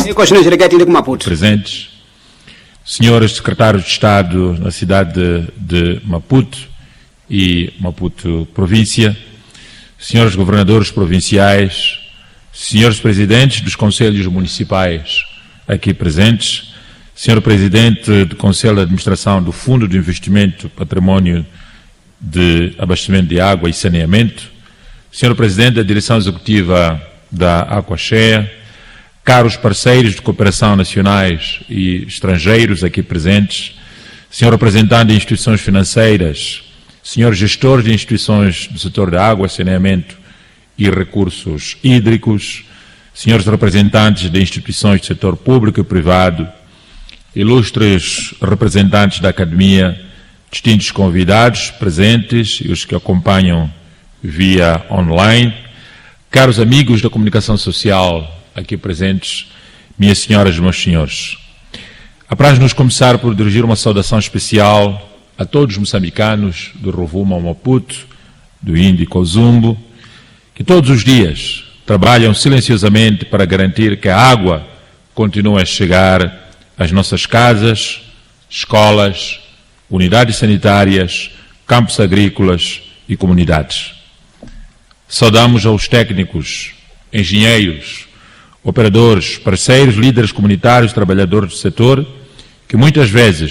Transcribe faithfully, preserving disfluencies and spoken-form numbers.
presentes, senhores secretários de Estado na cidade de Maputo e Maputo província, senhores governadores provinciais, senhores presidentes dos conselhos municipais aqui presentes, senhor presidente do Conselho de Administração do Fundo de Investimento Património de Abastecimento de Água e Saneamento, senhor presidente da Direção Executiva da Aquaxea, caros parceiros de cooperação nacionais e estrangeiros aqui presentes, senhor representante de instituições financeiras, senhor gestor de instituições do setor da água, saneamento e recursos hídricos, senhores representantes de instituições do setor público e privado, ilustres representantes da academia, distintos convidados presentes e os que acompanham via online, caros amigos da comunicação social aqui presentes, minhas senhoras e meus senhores. Apraz-nos começar por dirigir uma saudação especial a todos os moçambicanos do Rovuma ao Maputo, do Índico ao Zumbo, que todos os dias trabalham silenciosamente para garantir que a água continue a chegar às nossas casas, escolas, unidades sanitárias, campos agrícolas e comunidades. Saudamos aos técnicos, engenheiros, operadores, parceiros, líderes comunitários, trabalhadores do setor, que muitas vezes